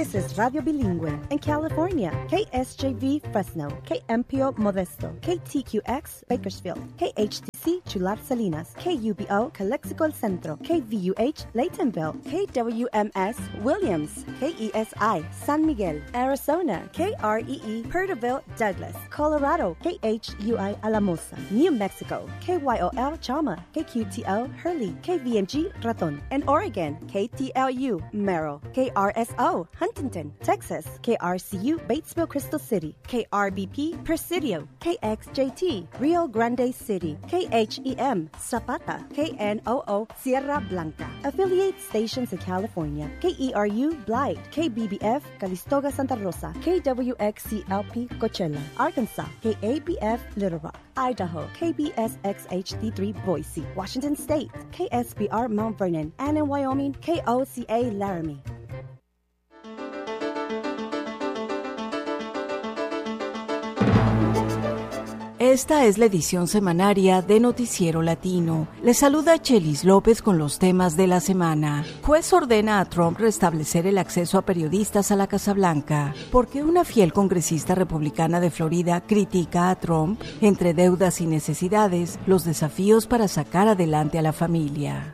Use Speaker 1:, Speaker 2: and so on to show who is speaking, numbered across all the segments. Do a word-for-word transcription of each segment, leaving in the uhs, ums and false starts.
Speaker 1: This is Radio Bilingüe. In California, K S J V Fresno, K M P O Modesto, K T Q X Bakersfield, K H T C Chular Salinas, K U B O Calexico El Centro, K V U H Laytonville, K W M S Williams, K E S I San Miguel, Arizona, K R E E Perterville Douglas, Colorado, K H U I Alamosa, New Mexico, K Y O L Chama, K Q T O Hurley, K V M G Raton, and Oregon, K T L U Merrill, K R S O Huntington, Texas, K R C U Batesville Crystal City, K R B P Presidio, K X J T Rio Grande City, K H E M Zapata, K N O O Sierra Blanca, affiliate stations in California, K E R U Blythe, K B B F Calistoga Santa Rosa, K W X C L P Coachella, Arkansas, K A B F Little Rock, Idaho, K B S X H D three Boise, Washington State, K S B R Mount Vernon, and in Wyoming, K O C A Laramie.
Speaker 2: Esta es la edición semanaria de Noticiero Latino. Les saluda Chelis López con los temas de la semana. Juez ordena a Trump restablecer el acceso a periodistas a la Casa Blanca. ¿Por qué una fiel congresista republicana de Florida critica a Trump? Entre deudas y necesidades, los desafíos para sacar adelante a la familia.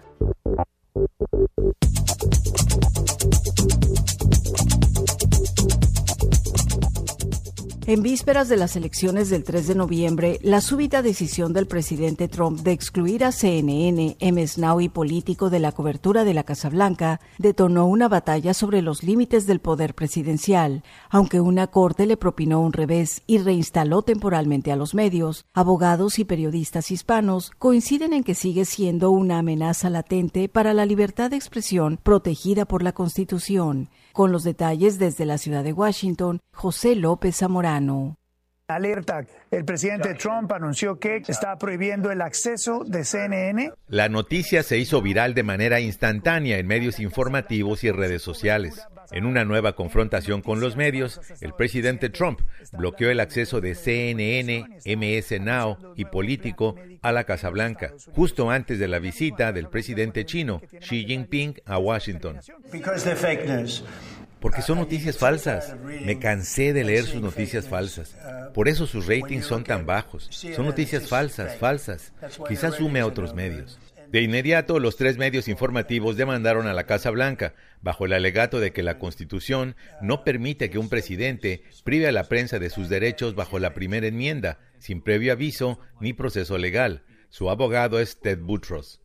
Speaker 2: En vísperas de las elecciones del tres de noviembre, la súbita decisión del presidente Trump de excluir a C N N, M S Now y Político de la cobertura de la Casa Blanca detonó una batalla sobre los límites del poder presidencial. Aunque una corte le propinó un revés y reinstaló temporalmente a los medios, abogados y periodistas hispanos coinciden en que sigue siendo una amenaza latente para la libertad de expresión protegida por la Constitución. Con los detalles desde la ciudad de Washington, José López Zamorano.
Speaker 3: Alerta, el presidente Trump anunció que está prohibiendo el acceso de C N N.
Speaker 4: La noticia se hizo viral de manera instantánea en medios informativos y redes sociales. En una nueva confrontación con los medios, el presidente Trump bloqueó el acceso de C N N, M S Now y Político a la Casa Blanca, justo antes de la visita del presidente chino, Xi Jinping, a Washington. Porque son noticias falsas. Me cansé de leer sus noticias falsas. Por eso sus ratings son tan bajos. Son noticias falsas, falsas. Quizás sume a otros medios. De inmediato, los tres medios informativos demandaron a la Casa Blanca, bajo el alegato de que la Constitución no permite que un presidente prive a la prensa de sus derechos bajo la primera enmienda, sin previo aviso ni proceso legal. Su abogado es Ted Boutrous.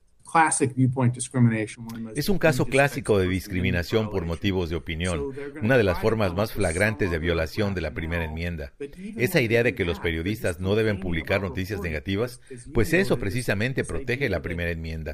Speaker 4: Es un caso clásico de discriminación por motivos de opinión, una de las formas más flagrantes de violación de la primera enmienda. Esa idea de que los periodistas no deben publicar noticias negativas, pues eso precisamente protege la primera enmienda.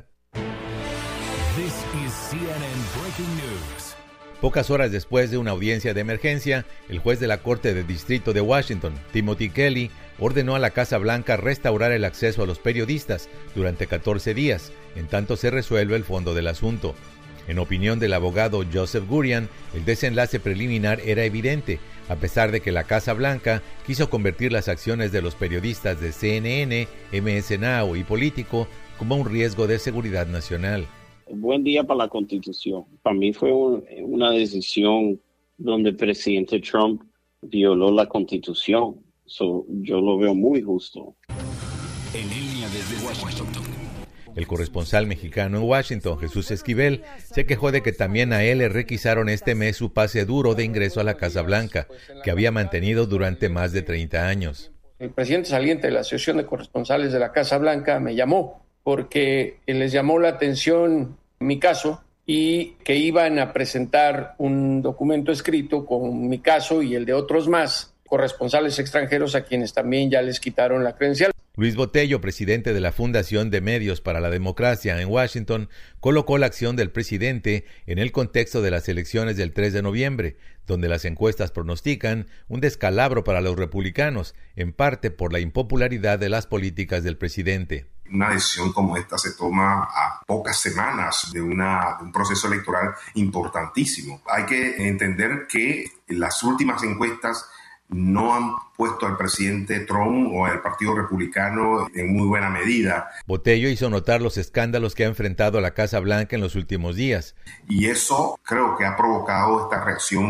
Speaker 4: Pocas horas después de una audiencia de emergencia, el juez de la Corte de Distrito de Washington, Timothy Kelly, ordenó a la Casa Blanca restaurar el acceso a los periodistas durante catorce días, en tanto se resuelve el fondo del asunto. En opinión del abogado Joseph Gurian, el desenlace preliminar era evidente, a pesar de que la Casa Blanca quiso convertir las acciones de los periodistas de C N N, M S Now y Político como un riesgo de seguridad nacional.
Speaker 5: Buen día para la Constitución. Para mí fue un, una decisión donde el presidente Trump violó la Constitución. So, yo lo veo muy justo.
Speaker 6: En línea desde Washington.
Speaker 4: El corresponsal mexicano en Washington, Jesús Esquivel, se quejó de que también a él le requisaron este mes su pase duro de ingreso a la Casa Blanca, que había mantenido durante más de treinta años.
Speaker 7: El presidente saliente de la Asociación de Corresponsales de la Casa Blanca me llamó porque les llamó la atención mi caso y que iban a presentar un documento escrito con mi caso y el de otros más corresponsales extranjeros a quienes también ya les quitaron la credencial.
Speaker 4: Luis Botello, presidente de la Fundación de Medios para la Democracia en Washington, colocó la acción del presidente en el contexto de las elecciones del tres de noviembre, donde las encuestas pronostican un descalabro para los republicanos, en parte por la impopularidad de las políticas del presidente.
Speaker 8: Una decisión como esta se toma a pocas semanas de, una, de un proceso electoral importantísimo. Hay que entender que las últimas encuestas no han puesto al presidente Trump o al Partido Republicano en muy buena medida.
Speaker 4: Botello hizo notar los escándalos que ha enfrentado a la Casa Blanca en los últimos días.
Speaker 8: Y eso creo que ha provocado esta reacción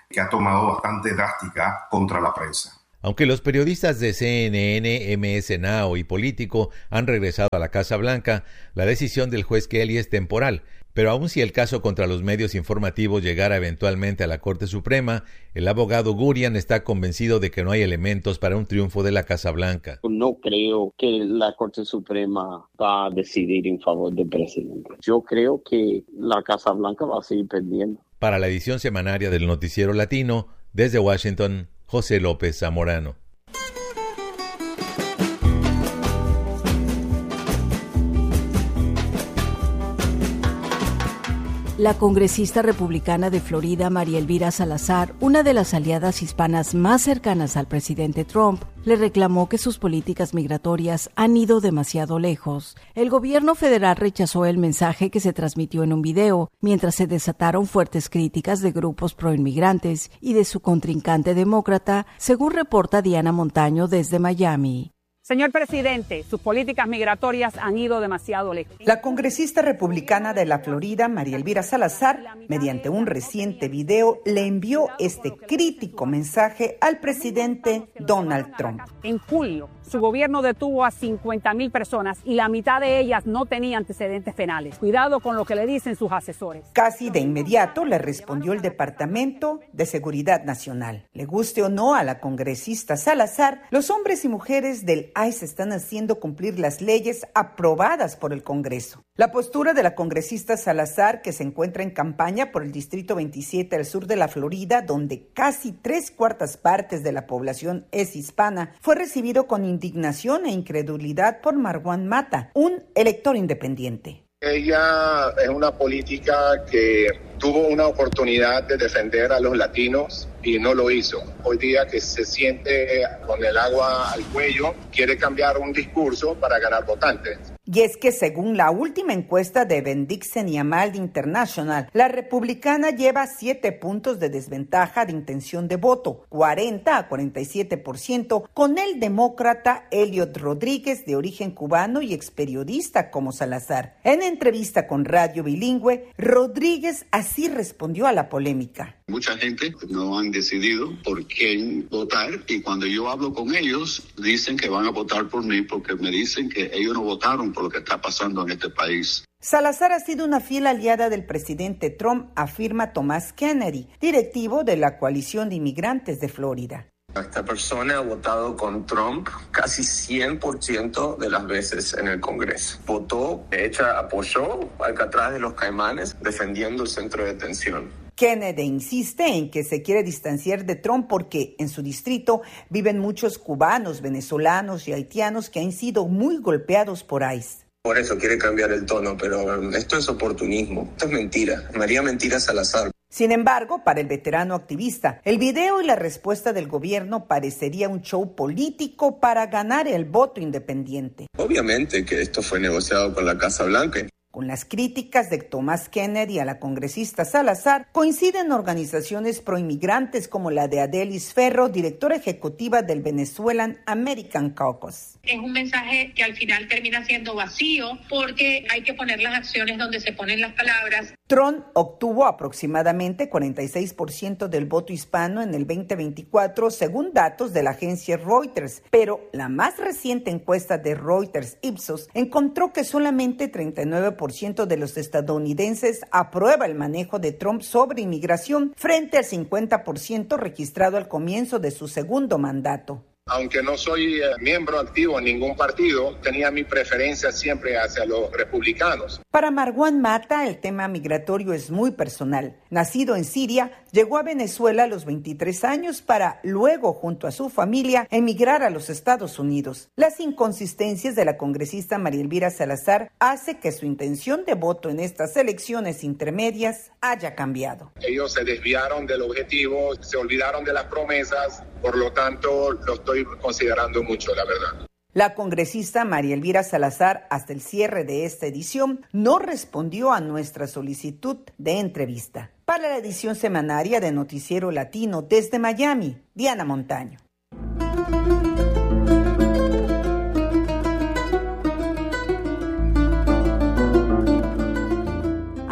Speaker 8: que ha tomado bastante drástica contra la prensa.
Speaker 4: Aunque los periodistas de C N N, M S Now y Político han regresado a la Casa Blanca, la decisión del juez Kelly es temporal. Pero aun si el caso contra los medios informativos llegara eventualmente a la Corte Suprema, el abogado Gurian está convencido de que no hay elementos para un triunfo de la Casa Blanca.
Speaker 5: No creo que la Corte Suprema va a decidir en favor del presidente. Yo creo que la Casa Blanca va a seguir perdiendo.
Speaker 4: Para la edición semanaria del Noticiero Latino, desde Washington, José López Zamorano.
Speaker 2: La congresista republicana de Florida, María Elvira Salazar, una de las aliadas hispanas más cercanas al presidente Trump, le reclamó que sus políticas migratorias han ido demasiado lejos. El gobierno federal rechazó el mensaje que se transmitió en un video, mientras se desataron fuertes críticas de grupos proinmigrantes y de su contrincante demócrata, según reporta Diana Montaño desde Miami.
Speaker 9: Señor presidente, sus políticas migratorias han ido demasiado lejos.
Speaker 10: La congresista republicana de la Florida, María Elvira Salazar, mediante un reciente video, le envió este crítico mensaje al presidente Donald Trump.
Speaker 9: En julio, su gobierno detuvo a cincuenta mil personas y la mitad de ellas no tenía antecedentes penales. Cuidado con lo que le dicen sus asesores.
Speaker 10: Casi de inmediato le respondió el Departamento de Seguridad Nacional. Le guste o no a la congresista Salazar, los hombres y mujeres del I C E están haciendo cumplir las leyes aprobadas por el Congreso. La postura de la congresista Salazar, que se encuentra en campaña por el Distrito veintisiete al sur de la Florida, donde casi tres cuartas partes de la población es hispana, fue recibido con indignación e incredulidad por Marwan Mata, un elector independiente.
Speaker 11: Ella es una política que tuvo una oportunidad de defender a los latinos y no lo hizo. Hoy día que se siente con el agua al cuello, quiere cambiar un discurso para ganar votantes.
Speaker 10: Y es que según la última encuesta de Ben-Dixon y Amaldi International, la republicana lleva siete puntos de desventaja de intención de voto, cuarenta a cuarenta y siete por ciento, con el demócrata Elliot Rodríguez, de origen cubano y experiodista como Salazar. En entrevista con Radio Bilingüe, Rodríguez así respondió a la polémica.
Speaker 12: Mucha gente no han decidido por quién votar y cuando yo hablo con ellos dicen que van a votar por mí porque me dicen que ellos no votaron por lo que está pasando en este país.
Speaker 10: Salazar ha sido una fiel aliada del presidente Trump, afirma Thomas Kennedy, directivo de la coalición de inmigrantes de Florida.
Speaker 13: Esta persona ha votado con Trump casi cien por ciento de las veces en el Congreso. Votó, ella apoyó Alcatraz de los Caimanes defendiendo el centro de detención.
Speaker 10: Kennedy insiste en que se quiere distanciar de Trump porque en su distrito viven muchos cubanos, venezolanos y haitianos que han sido muy golpeados por I C E.
Speaker 13: Por eso quiere cambiar el tono, pero esto es oportunismo. Esto es mentira. María Mentira Salazar.
Speaker 10: Sin embargo, para el veterano activista, el video y la respuesta del gobierno parecería un show político para ganar el voto independiente.
Speaker 13: Obviamente que esto fue negociado con la Casa Blanca.
Speaker 10: Con las críticas de Thomas Kennedy a la congresista Salazar, coinciden organizaciones proinmigrantes como la de Adelis Ferro, directora ejecutiva del Venezuelan American Caucus.
Speaker 14: Es un mensaje que al final termina siendo vacío porque hay que poner las acciones donde se ponen las palabras.
Speaker 10: Trump obtuvo aproximadamente cuarenta y seis por ciento del voto hispano en el veinte veinticuatro, según datos de la agencia Reuters, pero la más reciente encuesta de Reuters Ipsos encontró que solamente treinta y nueve por ciento de los estadounidenses aprueba el manejo de Trump sobre inmigración frente al cincuenta por ciento registrado al comienzo de su segundo mandato.
Speaker 11: Aunque no soy eh, miembro activo en ningún partido, tenía mi preferencia siempre hacia los republicanos.
Speaker 10: Para Marwan Mata, el tema migratorio es muy personal. Nacido en Siria, llegó a Venezuela a los veintitrés años para luego, junto a su familia, emigrar a los Estados Unidos. Las inconsistencias de la congresista María Elvira Salazar hace que su intención de voto en estas elecciones intermedias haya cambiado.
Speaker 11: Ellos se desviaron del objetivo, se olvidaron de las promesas, por lo tanto lo estoy considerando mucho, la verdad.
Speaker 10: La congresista María Elvira Salazar, hasta el cierre de esta edición, no respondió a nuestra solicitud de entrevista. Para la edición semanaria de Noticiero Latino desde Miami, Diana Montaño.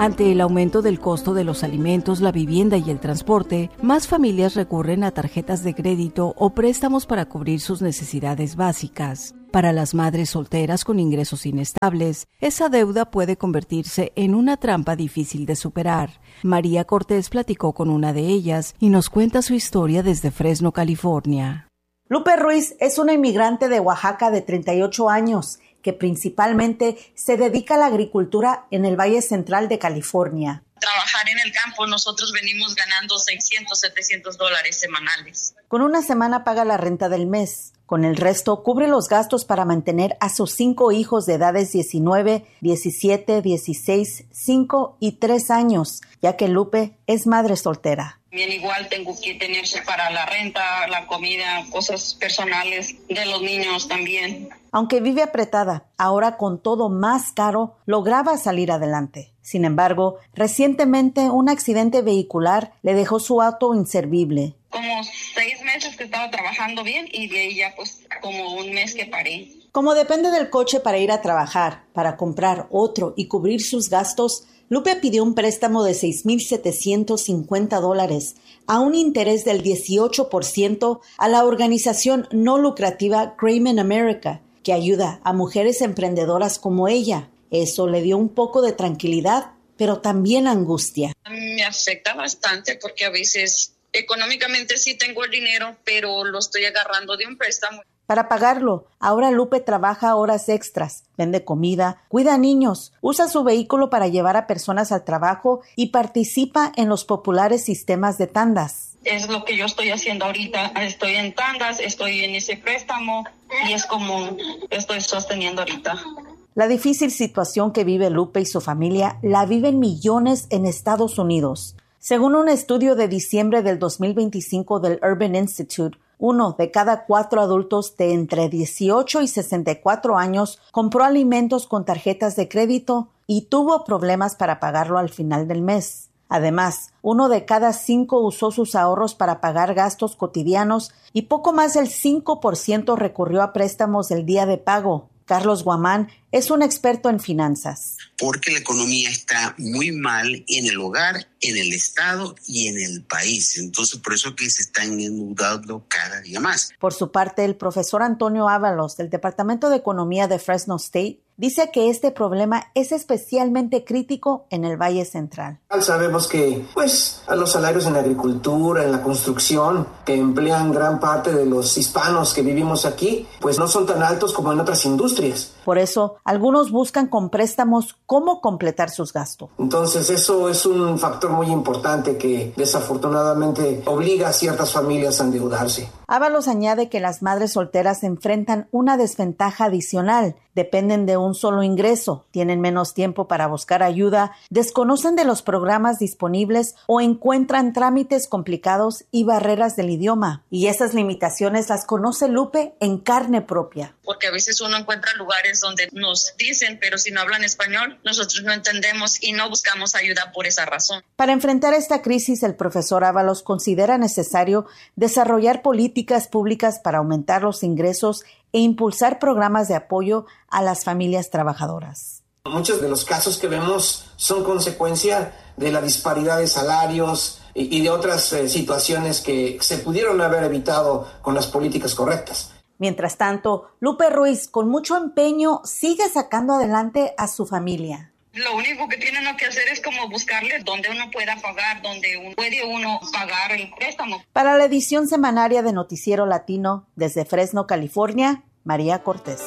Speaker 2: Ante el aumento del costo de los alimentos, la vivienda y el transporte, más familias recurren a tarjetas de crédito o préstamos para cubrir sus necesidades básicas. Para las madres solteras con ingresos inestables, esa deuda puede convertirse en una trampa difícil de superar. María Cortés platicó con una de ellas y nos cuenta su historia desde Fresno, California.
Speaker 15: Lupe Ruiz es una inmigrante de Oaxaca de treinta y ocho años que principalmente se dedica a la agricultura en el Valle Central de California.
Speaker 16: Trabajar en el campo, nosotros venimos ganando seiscientos, setecientos dólares semanales.
Speaker 15: Con una semana paga la renta del mes. Con el resto, cubre los gastos para mantener a sus cinco hijos de edades diecinueve, diecisiete, dieciséis, cinco y tres años, ya que Lupe es madre soltera.
Speaker 16: Bien, igual tengo que tenerse para la renta, la comida, cosas personales de los niños también.
Speaker 15: Aunque vive apretada, ahora con todo más caro, lograba salir adelante. Sin embargo, recientemente un accidente vehicular le dejó su auto inservible.
Speaker 16: Como seis meses que estaba trabajando bien y de ahí ya pues como un mes que paré.
Speaker 15: Como depende del coche para ir a trabajar, para comprar otro y cubrir sus gastos, Lupe pidió un préstamo de seis mil setecientos cincuenta dólares a un interés del dieciocho por ciento a la organización no lucrativa Grayman America, que ayuda a mujeres emprendedoras como ella. Eso le dio un poco de tranquilidad, pero también angustia.
Speaker 16: Me afecta bastante porque a veces económicamente sí tengo el dinero, pero lo estoy agarrando de un préstamo.
Speaker 15: Para pagarlo, ahora Lupe trabaja horas extras, vende comida, cuida a niños, usa su vehículo para llevar a personas al trabajo y participa en los populares sistemas de tandas.
Speaker 16: Es lo que yo estoy haciendo ahorita. Estoy en tandas, estoy en ese préstamo y es como estoy sosteniendo ahorita.
Speaker 15: La difícil situación que vive Lupe y su familia la viven millones en Estados Unidos. Según un estudio de diciembre del dos mil veinticinco del Urban Institute, uno de cada cuatro adultos de entre dieciocho y sesenta y cuatro años compró alimentos con tarjetas de crédito y tuvo problemas para pagarlo al final del mes. Además, uno de cada cinco usó sus ahorros para pagar gastos cotidianos y poco más del cinco por ciento recurrió a préstamos del día de pago. Carlos Guamán es un experto en finanzas.
Speaker 17: Porque la economía está muy mal en el hogar, en el estado y en el país. Entonces, por eso que se están endeudando cada día más.
Speaker 15: Por su parte, el profesor Antonio Ábalos del Departamento de Economía de Fresno State dice que este problema es especialmente crítico en el Valle Central.
Speaker 18: Sabemos que pues, a los salarios en la agricultura, en la construcción, que emplean gran parte de los hispanos que vivimos aquí, pues no son tan altos como en otras industrias.
Speaker 15: Por eso, algunos buscan con préstamos cómo completar sus gastos.
Speaker 18: Entonces, eso es un factor muy importante que desafortunadamente obliga a ciertas familias a endeudarse.
Speaker 15: Ábalos añade que las madres solteras enfrentan una desventaja adicional. Dependen de un solo ingreso, tienen menos tiempo para buscar ayuda, desconocen de los programas disponibles o encuentran trámites complicados y barreras del idioma. Y esas limitaciones las conoce Lupe en carne propia.
Speaker 16: Porque a veces uno encuentra lugares donde nos dicen, pero si no hablan español, nosotros no entendemos y no buscamos ayuda por esa razón.
Speaker 15: Para enfrentar esta crisis, el profesor Ábalos considera necesario desarrollar políticas públicas para aumentar los ingresos e impulsar programas de apoyo a las familias trabajadoras.
Speaker 18: Muchos de los casos que vemos son consecuencia de la disparidad de salarios y, y de otras eh, situaciones que se pudieron haber evitado con las políticas correctas.
Speaker 15: Mientras tanto, Lupe Ruiz, con mucho empeño, sigue sacando adelante a su familia.
Speaker 16: Lo único que tiene uno que hacer es como buscarle donde uno pueda pagar, donde uno puede uno pagar el préstamo.
Speaker 15: Para la edición semanaria de Noticiero Latino, desde Fresno, California, María Cortés.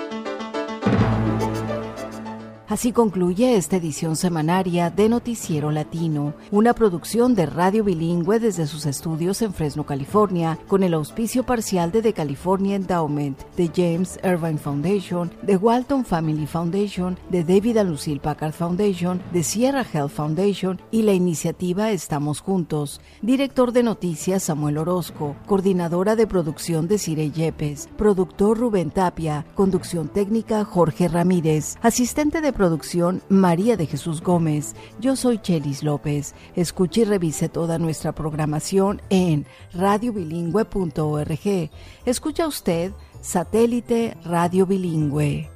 Speaker 2: Así concluye esta edición semanaria de Noticiero Latino, una producción de Radio Bilingüe desde sus estudios en Fresno, California, con el auspicio parcial de The California Endowment, de James Irvine Foundation, de Walton Family Foundation, de David and Lucille Packard Foundation, de Sierra Health Foundation y la iniciativa Estamos Juntos. Director de noticias Samuel Orozco, coordinadora de producción Desiree Yepes, productor Rubén Tapia, conducción técnica Jorge Ramírez, asistente de producción María de Jesús Gómez. Yo soy Chelis López. Escuche y revise toda nuestra programación en radio bilingüe punto org. Escucha usted Satélite Radio Bilingüe.